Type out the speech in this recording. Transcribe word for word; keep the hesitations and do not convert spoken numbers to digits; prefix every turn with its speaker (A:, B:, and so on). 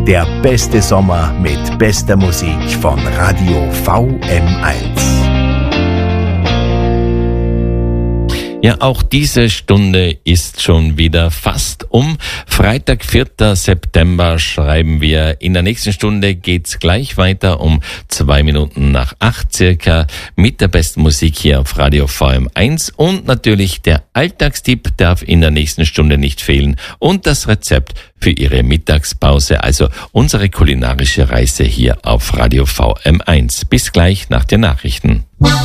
A: Der beste Sommer mit bester Musik von Radio V M eins.
B: Ja, auch diese Stunde ist schon wieder fast um. Freitag, vierter September schreiben wir. In der nächsten Stunde geht's gleich weiter um zwei Minuten nach acht circa mit der besten Musik hier auf Radio V M eins. Und natürlich der Alltagstipp darf in der nächsten Stunde nicht fehlen. Und das Rezept für Ihre Mittagspause, also unsere kulinarische Reise hier auf Radio V M eins. Bis gleich nach den Nachrichten.